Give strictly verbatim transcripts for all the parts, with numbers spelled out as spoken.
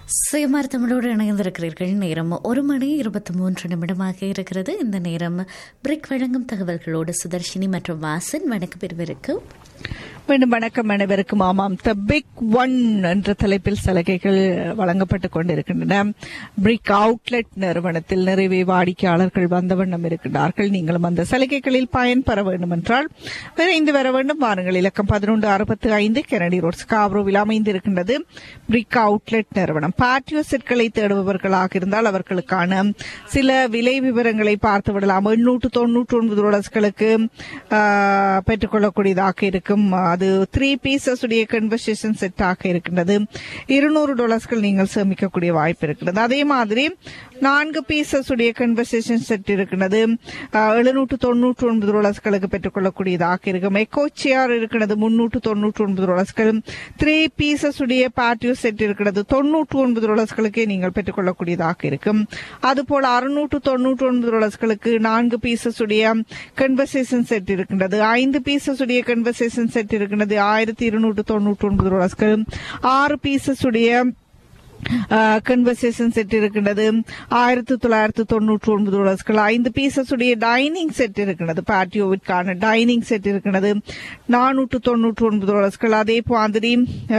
சுயமார் தமிழோடு இணைந்திருக்கிறீர்கள். நேரம் ஒரு மணி இருபத்தி மூன்று நிமிடமாக இருக்கிறது. இந்த நேரம் பிரிக் வழங்கும் தகவல்களோடு சுதர்ஷினி மற்றும் வாசன் வணக்கம் பெறுவதற்கு மீண்டும் வணக்கம் அனைவருக்கும். ஆமாம், த பிக் ஒன் என்ற தலைப்பில் சலுகைகள் வழங்கப்பட்டுக் கொண்டிருக்கின்றன. பிரிக் அவுட்லெட் நிறுவனத்தில் நிறைய வாடிக்கையாளர்கள் வந்த வண்ணம் இருக்கின்றார்கள். நீங்களும் அந்த சலுகைகளில் பயன்பெற வேண்டும் என்றால் விரைந்து வர வேண்டும். வாருங்கள். இலக்கம் பதினொன்று அறுபத்தி ஐந்து கெனடி ரோட் ஸ்காப்ரோவில் அமைந்திருக்கின்றது பிரிக் அவுட்லெட் நிறுவனம். பேட்டியோ செட்களை தேடுபவர்களாக இருந்தால் அவர்களுக்கான சில விலை விவரங்களை பார்த்து விடலாம். எண்ணூற்று தொன்னூற்றி ஒன்பது டாலர்ஸ்களுக்கு பெற்றுக்கொள்ளக்கூடியதாக இருக்கும். அது த்ரீ பீசஸ் உடைய கன்வர்சேஷன் செட் ஆக இருக்கின்றது. இருநூறு டாலர்ஸ்கள் நீங்கள் சேமிக்கக்கூடிய வாய்ப்பு இருக்கிறது. அதே மாதிரி நான்கு பீசஸ் உடைய கன்வர்சேஷன் செட் இருக்கிறது. எழுநூற்று தொன்னூற்றி ஒன்பது டாலர்ஸ்களுக்கு பெற்றுக்கொள்ளக்கூடியதாக இருக்கும். எக்கோ சேர் இருக்கிறது முன்னூற்று தொன்னூற்றி ஒன்பது டாலர்ஸ்கள். த்ரீ பீசஸ் உடைய பேட்டியோ செட் இருக்கிறது தொன்னூற்று ஒன்பது டாலர்ஸ்களுக்கே நீங்கள் பெற்றுக்கொள்ளக்கூடியதாக இருக்கும். அதுபோல அறுநூற்று தொன்னூற்றி ஒன்பது டாலர்ஸ்களுக்கு நான்கு பீசஸ் உடைய கன்வர்சேஷன் செட் இருக்கின்றது. ஐந்து பீசஸ் உடைய கன்வர்சேஷன் செட் இருக்கிறது ஆயிரத்தி இருநூற்று தொன்னூற்றி ஒன்பது டாலர்ஸ்கள். ஆறு பீசஸ் உடைய கன்வர்சேஷன் செட் இருக்கின்றது ஆயிரத்தி தொள்ளாயிரத்தி தொன்னூற்றி ஒன்பது டாலர்ஸ்கள். ஐந்து பீசஸ் உடைய டைனிங் செட் இருக்கிறது. பேட்டியோவிற்கான டைனிங் செட் இருக்கிறது நானூற்று தொன்னூற்றி ஒன்பது டாலர்ஸ்கள். அதே மாதிரி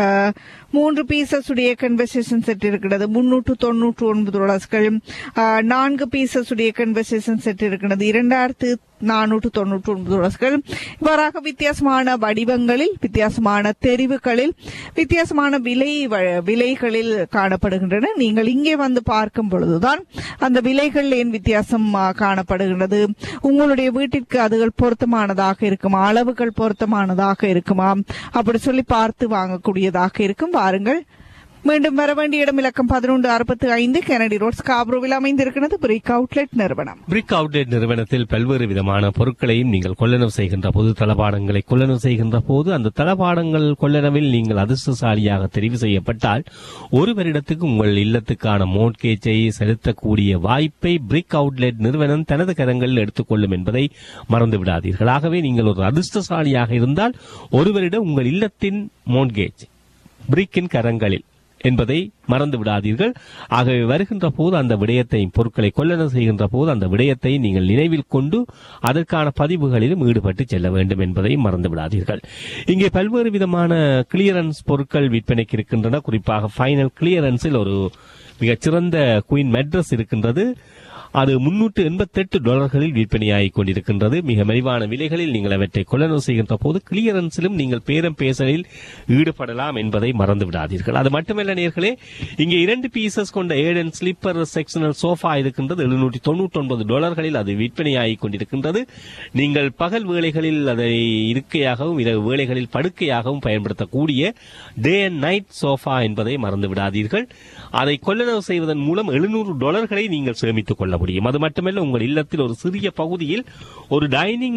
மூன்று பீசஸ் உடைய கன்வர்சேஷன் செட் இருக்கிறது முன்னூற்று தொன்னூற்றி ஒன்பது டாலர்ஸ்கள். நான்கு பீசஸ் உடைய கன்வர்சேஷன் செட் இருக்கிறது இரண்டாயிரத்து நானூற்று தொன்னூற்றி ஒன்பது டாலர்ஸ்கள். இவ்வாறாக வித்தியாசமான வடிவங்களில், வித்தியாசமான தெரிவுகளில், வித்தியாசமான விலை விலைகளில் காணப்படுகின்றன. நீங்கள் இங்கே வந்து பார்க்கும் பொழுதுதான் அந்த விலைகள் ஏன் வித்தியாசம் காணப்படுகின்றது, உங்களுடைய வீட்டிற்கு அதுகள் பொருத்தமானதாக இருக்குமா, அளவுகள் பொருத்தமானதாக இருக்குமா, அப்படி சொல்லி பார்த்து வாங்கக்கூடியதாக இருக்கும். வாருங்கள். மீண்டும் வர வேண்டிய இடம் இலக்கம் பதினொன்று அறுபத்தி ஐந்து கெனடி ரோட் ஸ்காப்ரோவில் அமைந்திருக்கிறது பிரிக் அவுட்லெட் நிறுவனம். பிரிக் அவுட்லெட் நிறுவனத்தில் பல்வேறு விதமான பொருட்களையும் நீங்கள் கொள்ளளவு செய்கின்ற போது, தளபாடங்களை கொள்ளளவு செய்கின்ற போது, அந்த தளபாடங்கள் கொள்ளளவில் நீங்கள் அதிர்ஷ்டசாலியாக தெரிவு செய்யப்பட்டால் ஒரு வருடத்துக்கு உங்கள் இல்லத்துக்கான மோட்கேஜை செலுத்தக்கூடிய வாய்ப்பை பிரிக் அவுட்லெட் நிறுவனம் தனது கரங்களில் எடுத்துக்கொள்ளும் என்பதை மறந்து விடாதீர்கள். ஆகவே நீங்கள் ஒரு அதிர்ஷ்டசாலியாக இருந்தால் ஒரு வருடம் உங்கள் இல்லத்தின் மோட்கேஜ் பிரிக்கின் கரங்களில் என்பதை மறந்து விடாதீர்கள். ஆகவே வருகின்ற போது அந்த விடயத்தை, பொருட்களை கொள்ளளவு செய்கின்ற போது அந்த விடயத்தை நீங்கள் நினைவில் கொண்டு அதற்கான பதிவுகளிலும் ஈடுபட்டு செல்ல வேண்டும் என்பதை மறந்து விடாதீர்கள். இங்கே பல்வேறு விதமான கிளியரன்ஸ் பொருட்கள் விற்பனைக்கு இருக்கின்றன. குறிப்பாக ஃபைனல் கிளியரன்ஸில் ஒரு மிகச்சிறந்த குயின் மெட்ரஸ் இருக்கின்றது. அது முன்னூற்று எண்பத்தி எட்டு டாலர்களில் விற்பனையாகிக் கொண்டிருக்கின்றது. மிக மலிவான விலைகளில் நீங்கள் அவற்றை கொள்ளளவு செய்கின்ற போது கிளியரன்ஸிலும் நீங்கள் பேரம் பேசலில் ஈடுபடலாம் என்பதை மறந்து விடாதீர்கள். அது மட்டுமல்ல நேயர்களே, இங்கே இரண்டு பீசஸ் கொண்ட ஏடன் ஸ்லீப்பர் செக்ஷனல் சோஃபா இருக்கின்றது. எழுநூற்றி தொன்னூற்றி ஒன்பது டாலர்களில் அது விற்பனையாகிக் கொண்டிருக்கின்றது. நீங்கள் பகல் வேளைகளில் அதை இருக்கையாகவும் இரவு வேளைகளில் படுக்கையாகவும் பயன்படுத்தக்கூடிய டே அண்ட் நைட் சோஃபா என்பதை மறந்து விடாதீர்கள். அதை கொள்ளளவு செய்வதன் மூலம் எழுநூறு டாலர்களை நீங்கள் சேமித்துக் கொள்ள முடியும். அது மட்டுமல்ல, உங்கள் இல்லத்தில் ஒரு சிறிய பகுதியில் ஒரு டைனிங்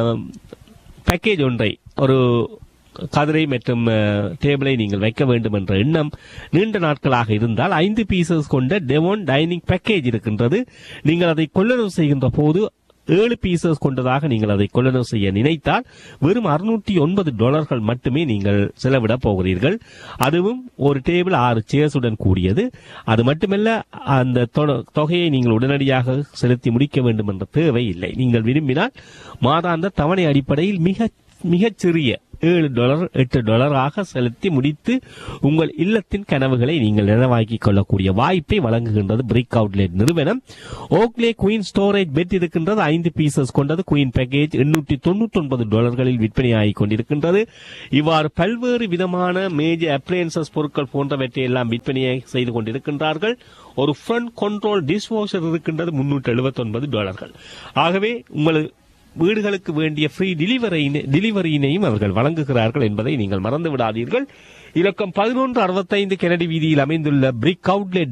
பேக்கேஜ் ஒன்றை, ஒரு கதிரை மற்றும் டேபிளை நீங்கள் வைக்க வேண்டும் என்ற எண்ணம் நீண்ட நாட்களாக இருந்தால் ஐந்து பீசஸ் கொண்ட டெவோன் டைனிங் பேக்கேஜ் இருக்கின்றது. நீங்கள் அதை கொள்ளளவு செய்கின்ற போது ஏழு பீசஸ் கொண்டதாக நீங்கள் அதை கொள்ளளவு செய்ய நினைத்தால் வெறும் அறுநூற்றி ஒன்பது டாலர்கள் மட்டுமே நீங்கள் செலவிட போகிறீர்கள். அதுவும் ஒரு டேபிள் ஆறு சேர்ஸுடன் கூடியது. அது மட்டுமல்ல, அந்த தொகையை நீங்கள் உடனடியாக செலுத்தி முடிக்க வேண்டும் என்ற தேவை இல்லை. நீங்கள் விரும்பினால் மாதாந்த தவணை அடிப்படையில் மிக மிகச்சிறிய ஏழு டாலர் எட்டு டாலராக செலுத்தி முடித்து உங்கள் இல்லத்தின் கனவுகளை நீங்கள் நினைவாக்கிக் கொள்ளக்கூடிய வாய்ப்பை வழங்குகின்றது பிரிக் அவுட்லெட் நிறுவனம். ஓக்லே குயின் ஸ்டோரேஜ் பெட் இருக்கின்றது. ஐந்து பீசஸ் கொண்டது குயின் பேக்கேஜ் எண்ணூற்றி தொன்னூற்றி ஒன்பது டாலர்களில் விற்பனையாகிக் கொண்டிருக்கின்றது. இவ்வாறு பல்வேறு விதமான மேஜர் அப்ளையன்சஸ் பொருட்கள் போன்றவற்றை எல்லாம் விற்பனையை செய்து கொண்டிருக்கின்றார்கள். ஒரு ஃப்ரண்ட் கண்ட்ரோல் டிஷ் வாஷர் இருக்கின்றது முன்னூற்றி எழுபத்தி ஒன்பது டாலர்கள். ஆகவே உங்களுக்கு வீடுகளுக்கு வேண்டிய ஃப்ரீ டெலிவரி டெலிவரியினையும் அவர்கள் வழங்குகிறார்கள் என்பதை நீங்கள் மறந்து விடாதீர்கள். இலக்கம் பதினொன்று அறுபத்தைந்து கெனடி வீதியில் அமைந்துள்ள பிரிக் அவுட்லெட்